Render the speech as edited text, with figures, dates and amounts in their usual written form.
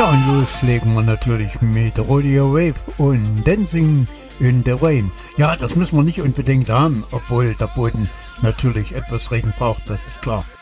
Ja, und los legen wir natürlich mit Rodeo Wave und Dancing in the Rain. Ja, das müssen wir nicht unbedingt haben, obwohl der Boden natürlich etwas Regen braucht, das ist klar.